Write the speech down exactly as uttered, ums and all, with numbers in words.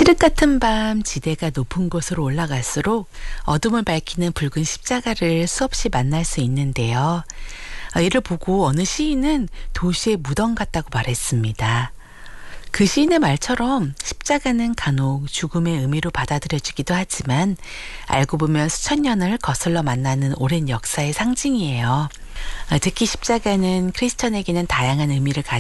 칠흑 같은 밤 지대가 높은 곳으로 올라갈수록 어둠을 밝히는 붉은 십자가를 수없이 만날 수 있는데요. 이를 보고 어느 시인은 도시의 무덤 같다고 말했습니다. 그 시인의 말처럼 십자가는 간혹 죽음의 의미로 받아들여지기도 하지만 알고 보면 수천 년을 거슬러 만나는 오랜 역사의 상징이에요. 특히 십자가는 크리스천에게는 다양한 의미를 가지고